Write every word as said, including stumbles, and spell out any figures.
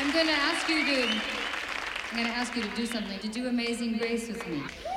I'm gonna ask you to, I'm gonna ask you to do something, to do Amazing Grace with me.